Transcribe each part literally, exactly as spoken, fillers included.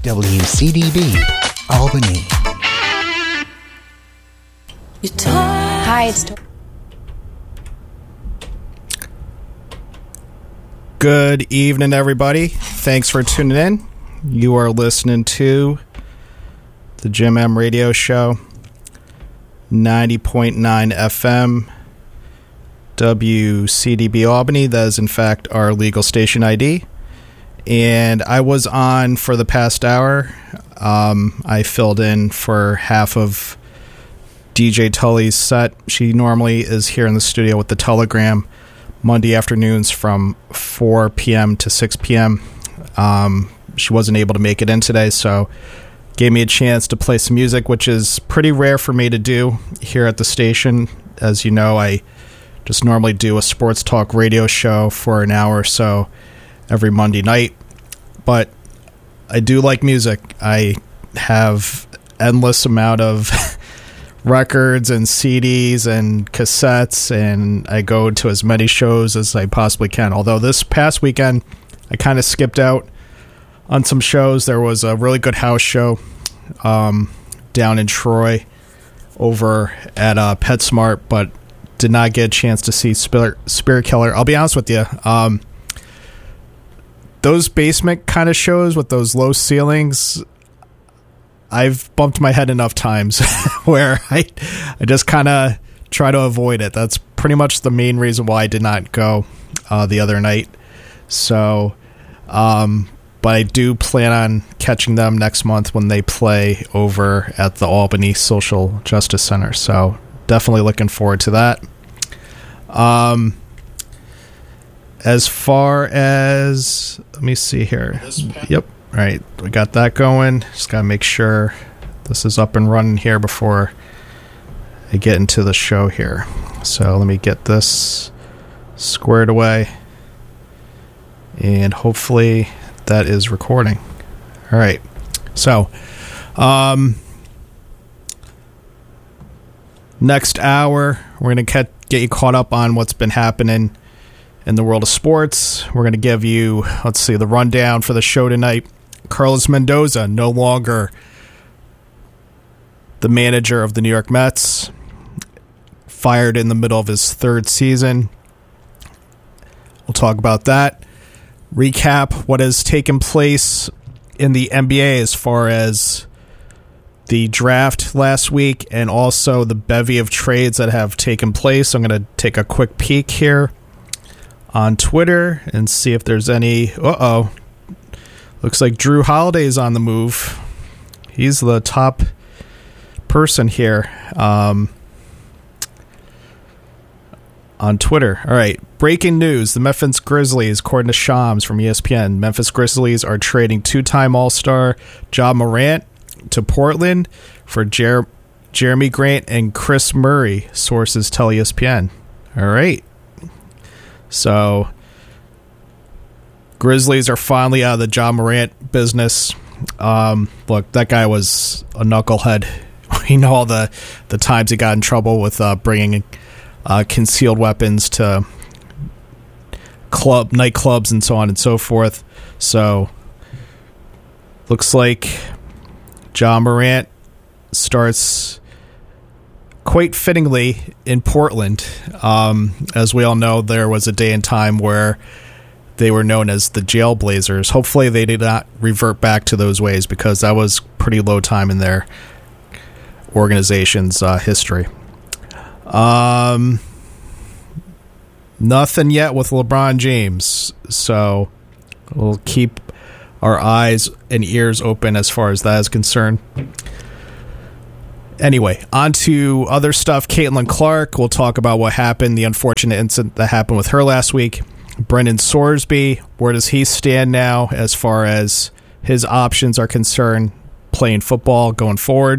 W C D B, Albany. Hi, it's Tor- Good evening, everybody. Thanks for tuning in. You are listening to the Jim M Radio Show, ninety point nine F M, W C D B Albany. That is, in fact, our legal station I D. And I was on for the past hour. Um, I filled in for half of D J Tully's set. She normally is here in the studio with the Telegram Monday afternoons from four p.m. to six p.m. Um, she wasn't able to make it in today, so gave me a chance to play some music, which is pretty rare for me to do here at the station. As you know, I just normally do a sports talk radio show for an hour or so every Monday night, but I do like music. I have endless amount of records and C Ds and cassettes, and I go to as many shows as I possibly can. Although this past weekend, I kind of skipped out on some shows. There was a really good house show um, down in Troy over at uh, PetSmart, but did not get a chance to see Spirit, Spirit Killer. I'll be honest with you. Um, those basement kind of shows with those low ceilings, I've bumped my head enough times where I I just kind of try to avoid it. That's pretty much the main reason why I did not go uh, the other night. So, um, but I do plan on catching them next month when they play over at the Albany Social Justice Center. So definitely looking forward to that. Um, as far as, let me see here. Yep. All right, we got that going. Just got to make sure this is up and running here before I get into the show here. So let me get this squared away. And hopefully that is recording. All right. So, um, next hour, we're going to get, get you caught up on what's been happening in the world of sports. We're going to give you, let's see, the rundown for the show tonight. Carlos Mendoza, no longer the manager of the New York Mets, fired in the middle of his third season. We'll talk about that. Recap what has taken place in the N B A as far as the draft last week and also the bevy of trades that have taken place. I'm going to take a quick peek here on Twitter and see if there's any... Uh-oh. Looks like Drew Holiday's on the move. He's the top person here um, on Twitter. All right. Breaking news. The Memphis Grizzlies, according to Shams from E S P N, Memphis Grizzlies are trading two-time All-Star Ja Morant to Portland for Jer- Jeremy Grant and Chris Murray, sources tell E S P N. All right. So Grizzlies are finally out of the Ja Morant business. Um, look, that guy was a knucklehead. We know all the, the times he got in trouble with uh, bringing uh, concealed weapons to club nightclubs and so on and so forth. So, looks like Ja Morant starts quite fittingly in Portland. Um, as we all know, there was a day and time where they were known as the Jailblazers. Hopefully they did not revert back to those ways, because that was pretty low time in their organization's uh, history. Um, nothing yet with LeBron James, so we'll keep our eyes and ears open as far as that is concerned. Anyway, on to other stuff. Caitlin Clark, we'll talk about what happened, the unfortunate incident that happened with her last week. Brendan Sorsby, where does he stand now as far as his options are concerned playing football going forward?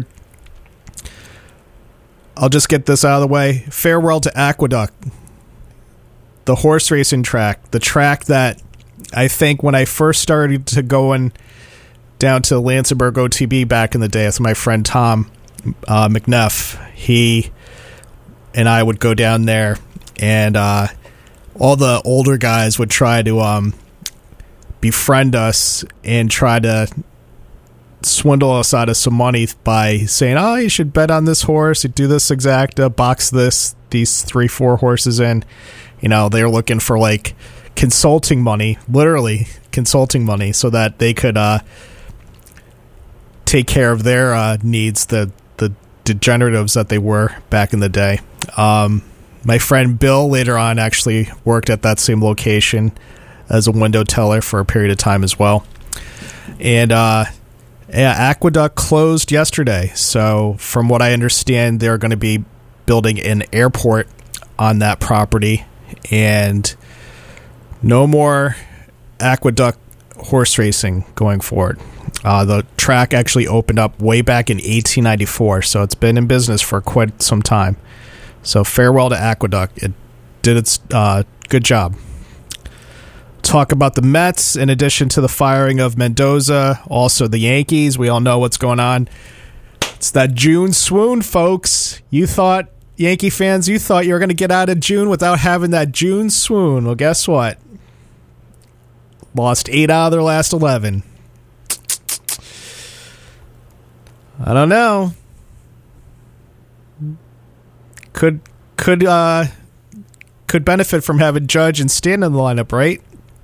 I'll just get this out of the way. Farewell to Aqueduct, the horse racing track, the track that I think when I first started to going down to Lansingburg O T B back in the day with my friend Tom uh, McNeff, he and I would go down there, and uh, all the older guys would try to um, befriend us and try to swindle us out of some money by saying, oh, you should bet on this horse, you do this exact, uh, box this, these three, four horses in. You know, they're looking for like consulting money, literally consulting money, so that they could uh, take care of their uh, needs, the, the degeneratives that they were back in the day. Um, my friend Bill later on actually worked at that same location as a window teller for a period of time as well. And, uh, yeah, Aqueduct closed yesterday. So from what I understand, they're going to be building an airport on that property, and no more Aqueduct horse racing going forward. Uh, the track actually opened up way back in eighteen ninety-four, so it's been in business for quite some time. So farewell to Aqueduct. It did its uh, good job. Talk about the Mets in addition to the firing of Mendoza, also the Yankees. We all know what's going on. It's that June swoon, folks. You thought, Yankee fans, you thought you were going to get out of June without having that June swoon. Well, guess what? Lost eight out of their last eleven. I don't know. Could could uh could benefit from having Judge and Stan in the lineup, right?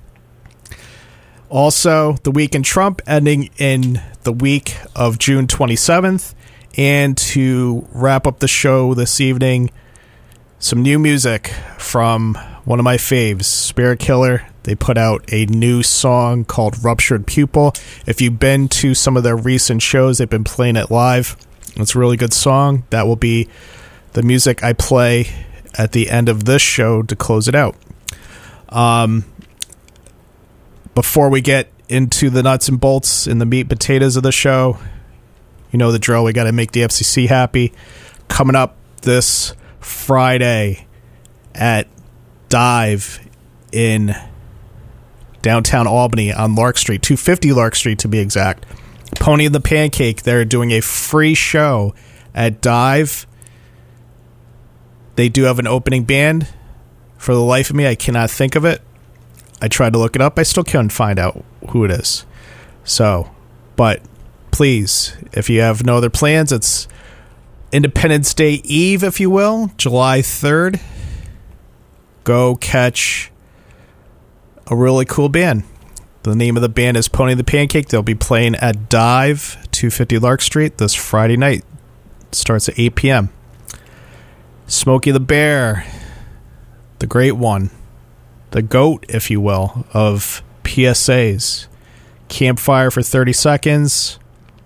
Also, the week in Trump ending in the week of June twenty-seventh. And to wrap up the show this evening, some new music from one of my faves, Spirit Killer. They put out a new song called Ruptured Pupil. If you've been to some of their recent shows, they've been playing it live. It's a really good song. That will be the music I play at the end of this show to close it out. Um, before we get into the nuts and bolts and the meat and potatoes of the show, you know the drill. We got to make the F C C happy. Coming up this Friday at Dive in downtown Albany on Lark Street, two fifty Lark Street to be exact. Pony and the Pancake, they're doing a free show at Dive. They do have an opening band. For the life of me, I cannot think of it. I tried to look it up. I still can't find out who it is. So, but please, if you have no other plans, it's Independence Day Eve, if you will, July third. Go catch a really cool band. The name of the band is Pony the Pancake. They'll be playing at Dive, two fifty Lark Street, this Friday night. It starts at eight p.m. Smokey the Bear, the great one, the GOAT, if you will, of P S As. Campfire for thirty seconds.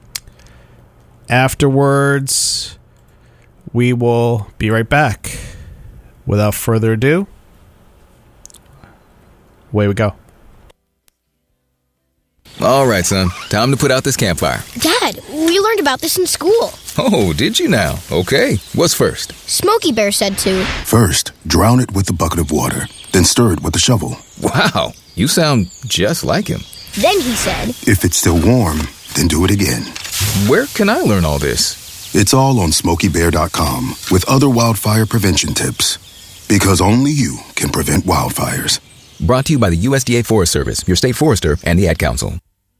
Afterwards, we will be right back. Without further ado, away we go. All right, son. Time to put out this campfire. Dad, we learned about this in school. Oh, did you now? Okay. What's first? Smokey Bear said to. First, drown it with a bucket of water, then stir it with a shovel. Wow, you sound just like him. Then he said, if it's still warm, then do it again. Where can I learn all this? It's all on smokey bear dot com with other wildfire prevention tips. Because only you can prevent wildfires. Brought to you by the U S D A Forest Service, your state forester, and the Ad Council.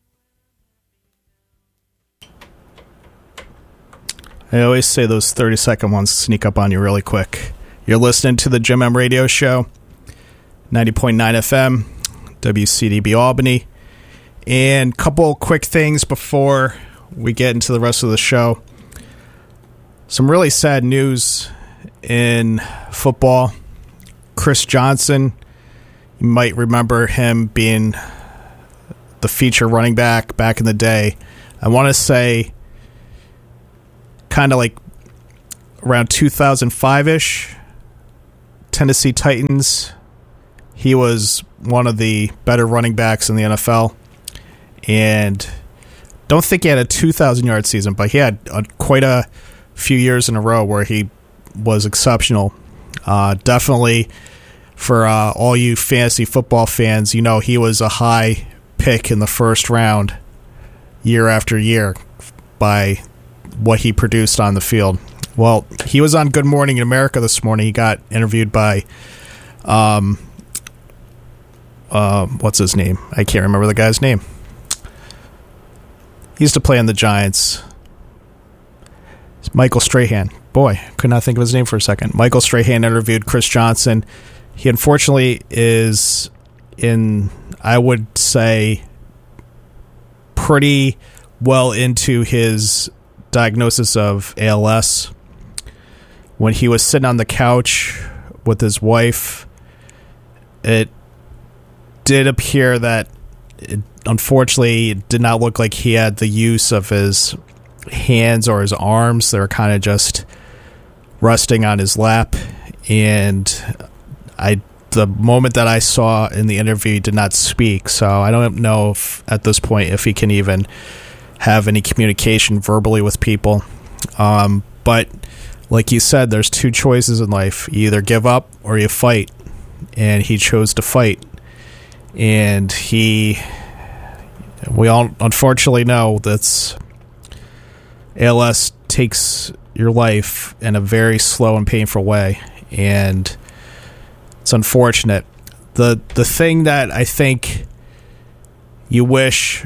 I always say those thirty second ones sneak up on you really quick. You're listening to the Jim M Radio Show, ninety point nine F M, W C D B Albany. And a couple quick things before we get into the rest of the show. Some really sad news in football. Chris Johnson, you might remember him being the feature running back back in the day. I want to say kind of like around two thousand five-ish, Tennessee Titans. He was one of the better running backs in the N F L. And don't think he had a two thousand yard season, but he had a, quite a few years in a row where he was exceptional. Uh, definitely for uh, all you fantasy football fans, you know he was a high pick in the first round year after year by what he produced on the field. Well, he was on Good Morning in America this morning. He got interviewed by, um, uh, what's his name? I can't remember the guy's name. He used to play on the Giants. It's Michael Strahan. Boy, could not think of his name for a second. Michael Strahan interviewed Chris Johnson. He unfortunately is in, I would say, pretty well into his diagnosis of A L S. When he was sitting on the couch with his wife, it did appear that it, unfortunately, it did not look like he had the use of his hands or his arms. They were kind of just resting on his lap. And I, the moment that I saw in the interview, he did not speak. So I don't know if at this point if he can even have any communication verbally with people. Um, but like you said, there's two choices in life. You either give up or you fight. And he chose to fight. And he, we all unfortunately know that's A L S takes your life in a very slow and painful way. And it's unfortunate. The the thing that I think you wish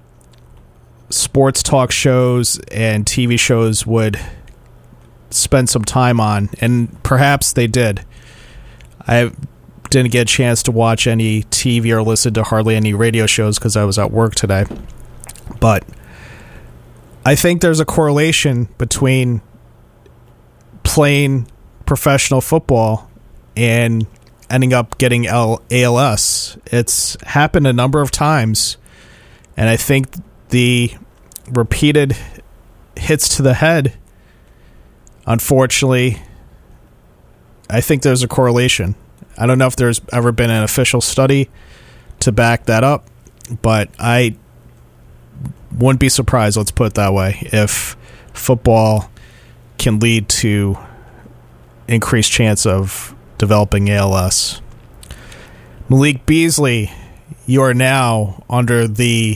sports talk shows and T V shows would spend some time on, and perhaps they did. I didn't get a chance to watch any T V or listen to hardly any radio shows because I was at work today. But I think there's a correlation between playing professional football and ending up getting A L S. It's happened a number of times, and I think the repeated hits to the head, unfortunately, I think there's a correlation. I don't know if there's ever been an official study to back that up, but I wouldn't be surprised, let's put it that way, if football can lead to increased chance of developing A L S. Malik Beasley, you are now under the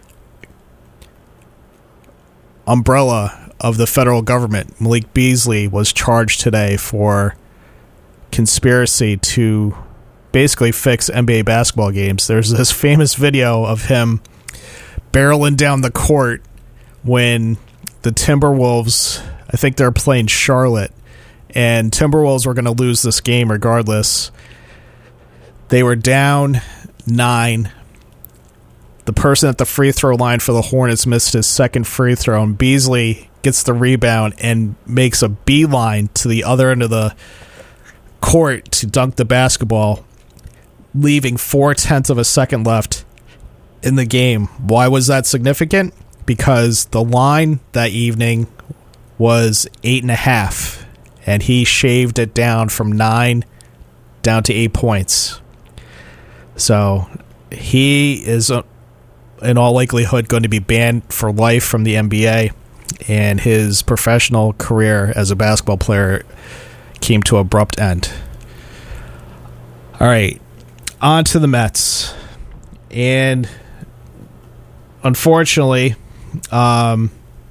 umbrella of the federal government. Malik Beasley was charged today for conspiracy to basically fix N B A basketball games. There's this famous video of him barreling down the court when the Timberwolves, I think they're playing Charlotte, and Timberwolves were going to lose this game regardless. They were down nine. The person at the free throw line for the Hornets missed his second free throw, and Beasley gets the rebound and makes a beeline to the other end of the court to dunk the basketball, leaving four-tenths of a second left in the game. Why was that significant? Because the line that evening was eight and a half, and he shaved it down from nine down to eight points. So he is, uh, in all likelihood, going to be banned for life from the N B A, and his professional career as a basketball player came to an abrupt end. All right, on to the Mets. And unfortunately, um,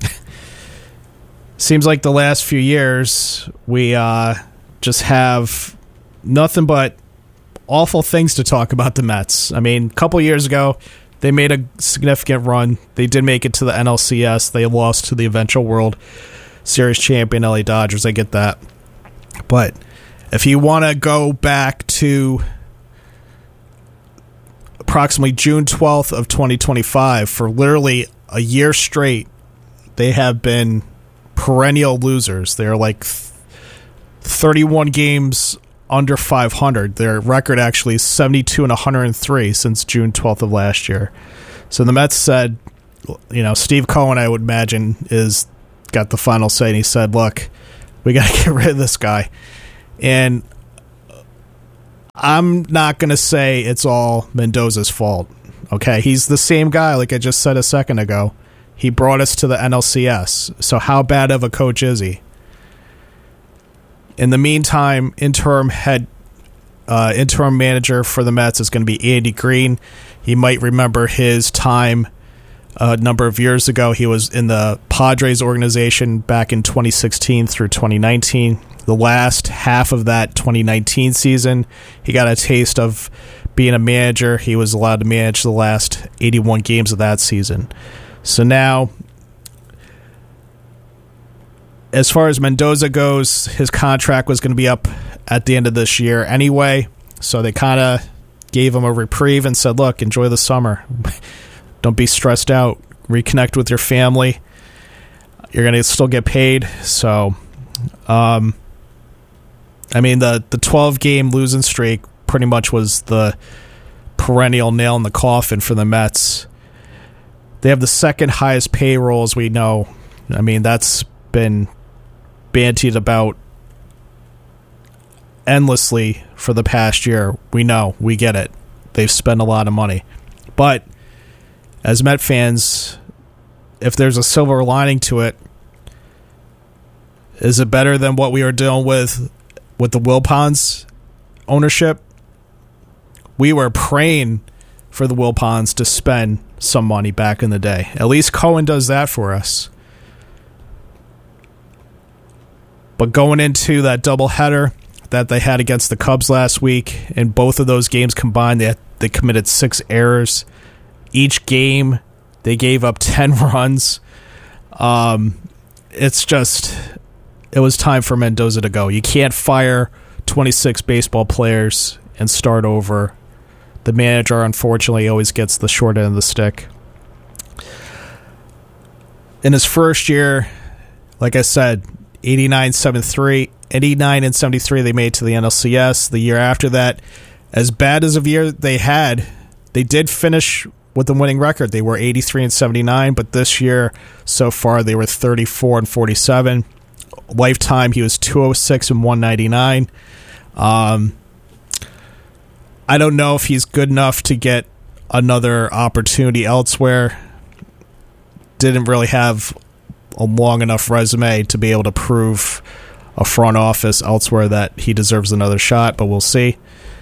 seems like the last few years we uh, just have nothing but awful things to talk about the Mets. I mean, a couple years ago, they made a significant run. They did make it to the N L C S. They lost to the eventual World Series champion L A Dodgers. I get that. But if you want to go back to approximately June twelfth of twenty twenty-five, for literally a year straight, they have been perennial losers. They're like thirty-one games under five hundred. Their record actually is seventy-two and one hundred three since June twelfth of last year. So the Mets said, you know, Steve Cohen, I would imagine, is got the final say, and he said, look, we got to get rid of this guy. And I'm not going to say it's all Mendoza's fault. Okay, he's the same guy, like I just said a second ago. He brought us to the N L C S. So how bad of a coach is he? In the meantime, interim head, uh, interim manager for the Mets is going to be Andy Green. You might remember his time a number of years ago. He was in the Padres organization back in twenty sixteen through twenty nineteen. The last half of that twenty nineteen season, he got a taste of being a manager. He was allowed to manage the last eighty-one games of that season. So now, as far as Mendoza goes, his contract was going to be up at the end of this year anyway. So they kind of gave him a reprieve and said, look, enjoy the summer. Don't be stressed out. Reconnect with your family. You're going to still get paid. So, um, I mean, the, the twelve-game losing streak pretty much was the perennial nail in the coffin for the Mets. They have the second highest payroll, as we know. I mean, that's been bantied about endlessly for the past year. We know. We get it. They've spent a lot of money. But as Met fans, if there's a silver lining to it, is it better than what we were dealing with with the Wilpons ownership? We were praying for the Wilpons to spend some money back in the day. At least Cohen does that for us. But going into that doubleheader that they had against the Cubs last week, in both of those games combined, they, they committed six errors. Each game, they gave up ten runs. Um, it's just, it was time for Mendoza to go. You can't fire twenty-six baseball players and start over. The manager, unfortunately, always gets the short end of the stick. In his first year, like I said, eighty-nine seventy-three, eighty-nine and seventy-three, they made to the N L C S. The year after that, as bad as a year they had, they did finish with a winning record. They were eighty-three and seventy-nine, but this year, so far, they were thirty-four and forty-seven. Lifetime, he was two oh six and one ninety-nine. Um, I don't know if he's good enough to get another opportunity elsewhere. Didn't really have a long enough resume to be able to prove a front office elsewhere that he deserves another shot, but we'll see.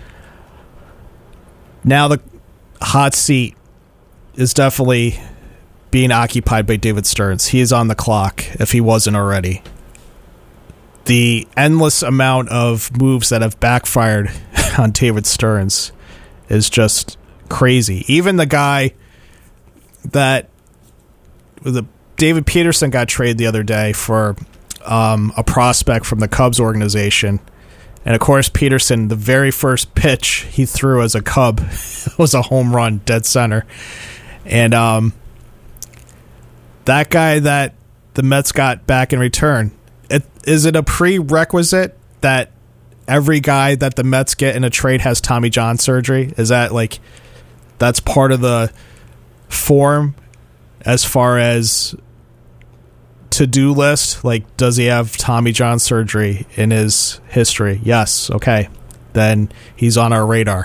Now the hot seat is definitely being occupied by David Stearns. He is on the clock, if he wasn't already. The endless amount of moves that have backfired on David Stearns is just crazy. Even the guy that the David Peterson got traded the other day for um, a prospect from the Cubs organization. And of course, Peterson, the very first pitch he threw as a Cub was a home run, dead center. And um, that guy that the Mets got back in return, it, is it a prerequisite that every guy that the Mets get in a trade has Tommy John surgery? Is that like, that's part of the form as far as to-do list? Like, does he have Tommy John surgery in his history? Yes. Okay. Then he's on our radar.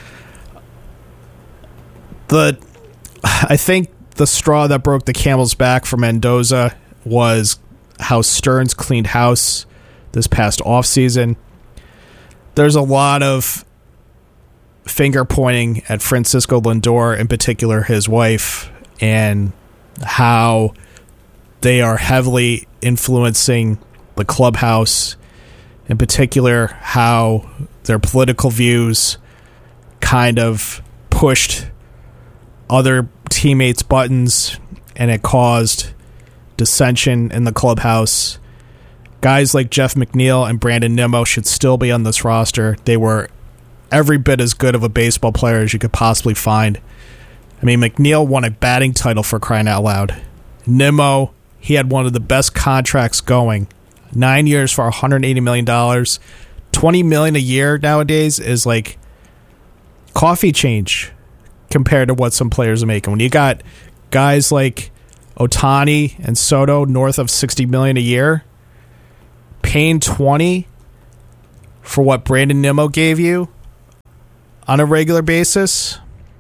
The, I think the straw that broke the camel's back for Mendoza was how Stearns cleaned house this past offseason. There's a lot of finger pointing at Francisco Lindor, in particular his wife, and how they are heavily influencing the clubhouse, in particular how their political views kind of pushed other teammates' buttons, and it caused dissension in the clubhouse. Guys like Jeff McNeil and Brandon Nimmo should still be on this roster. They were every bit as good of a baseball player as you could possibly find. I mean, McNeil won a batting title, for crying out loud. Nimmo, he had one of the best contracts going. Nine years for one hundred eighty million dollars. twenty million dollars a year nowadays is like coffee change compared to what some players are making. When you got guys like Ohtani and Soto north of sixty million dollars a year, paying twenty for what Brandon Nimmo gave you on a regular basis,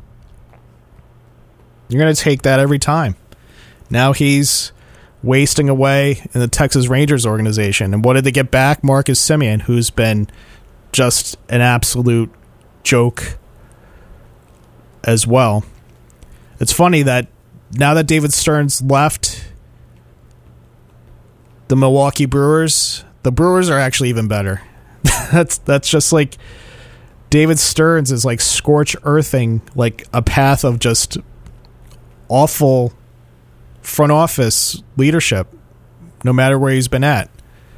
you're going to take that every time. Now he's wasting away in the Texas Rangers organization. And what did they get back? Marcus Semien, who's been just an absolute joke as well. It's funny that now that David Stearns left the Milwaukee Brewers, the Brewers are actually even better. that's that's just like David Stearns is like scorch earthing like a path of just awful front office leadership, no matter where he's been at.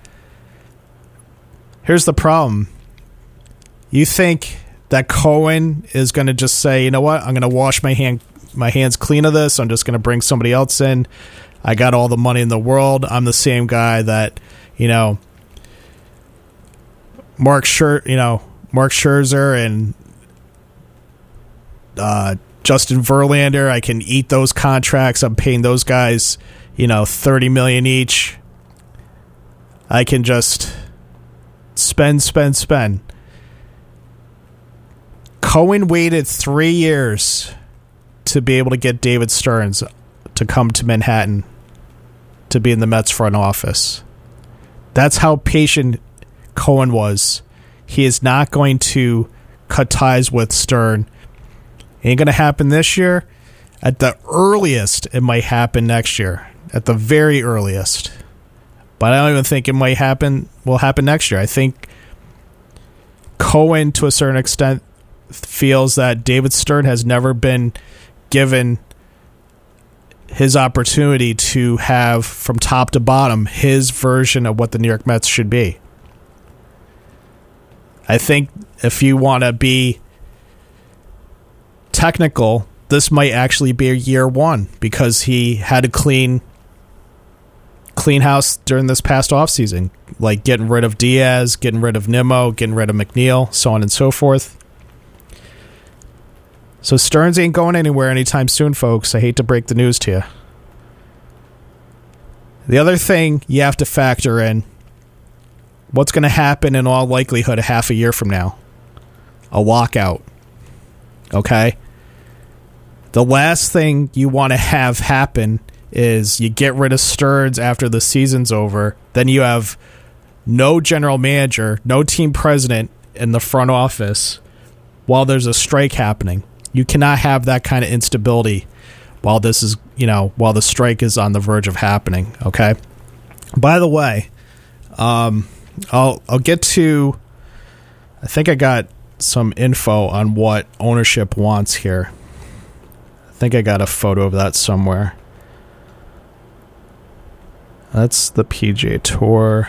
Here's the problem. You think that Cohen is going to just say, you know what, I'm going to wash my hand, my hands clean of this. I'm just going to bring somebody else in. I got all the money in the world. I'm the same guy that, you know, Mark Scher, you know, Mark Scherzer and uh, Justin Verlander. I can eat those contracts. I'm paying those guys, you know, thirty million dollars each. I can just spend, spend, spend. Cohen waited three years to be able to get David Stearns to come to Manhattan to be in the Mets front office. That's how patient Cohen was. He is not going to cut ties with Stern. Ain't going to happen this year. At the earliest, it might happen next year. At the very earliest. But I don't even think it might happen, will happen next year. I think Cohen, to a certain extent, feels that David Stern has never been given his opportunity to have, from top to bottom, his version of what the New York Mets should be. I think if you want to be technical, this might actually be a year one because he had to clean clean house during this past offseason, like getting rid of Diaz, getting rid of Nimmo, getting rid of McNeil, so on and so forth. So Stearns ain't going anywhere anytime soon, folks. I hate to break the news to you. The other thing you have to factor in, what's going to happen in all likelihood a half a year from now? A lockout. Okay? The last thing you want to have happen is you get rid of Stearns after the season's over. Then you have no general manager, no team president in the front office while there's a strike happening. You cannot have that kind of instability while this is, you know, while the strike is on the verge of happening. Okay? By the way, um... I'll I'll get to, I think I got some info on what ownership wants here. I think I got a photo of that somewhere. That's the P G A Tour.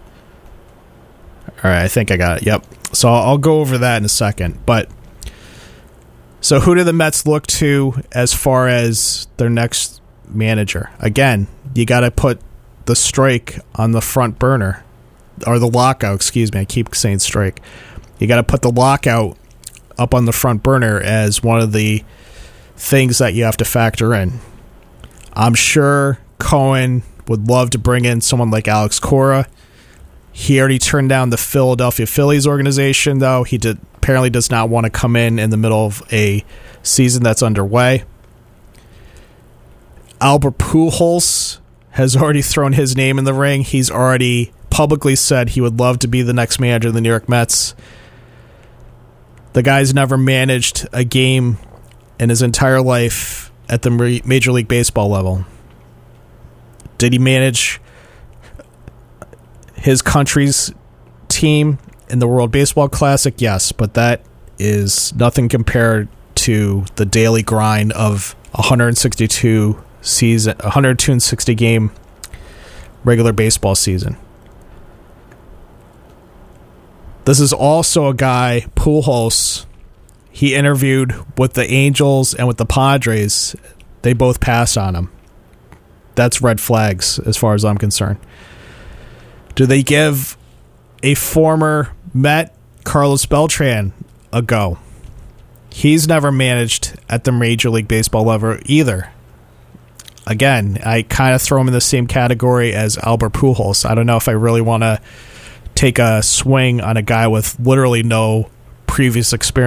All right, I think I got it. Yep. So I'll, I'll go over that in a second. But so who do the Mets look to as far as their next manager? Again, you got to put the strike on the front burner. Or the lockout, excuse me. I keep saying strike. You got to put the lockout up on the front burner as one of the things that you have to factor in. I'm sure Cohen would love to bring in someone like Alex Cora. He already turned down the Philadelphia Phillies organization, though. He did, apparently does not want to come in in the middle of a season that's underway. Albert Pujols has already thrown his name in the ring. He's already publicly said he would love to be the next manager of the New York Mets. The guy's never managed a game in his entire life at the Major League Baseball level. Did he manage his country's team in the World Baseball Classic? Yes, but that is nothing compared to the daily grind of one hundred sixty-two season, one hundred sixty game regular baseball season. This is also a guy, Pujols. He interviewed with the Angels and with the Padres. They both passed on him. That's red flags as far as I'm concerned. Do they give a former Met, Carlos Beltran, a go? He's never managed at the Major League Baseball level either. Again, I kind of throw him in the same category as Albert Pujols. I don't know if I really want to take a swing on a guy with literally no previous experience